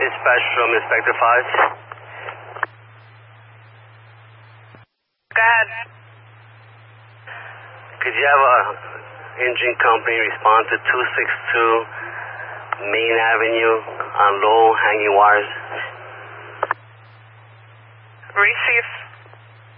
Dispatch from Inspector Five. Go ahead. Could you have a engine company respond to 262 Main Avenue on low hanging wires? Receive.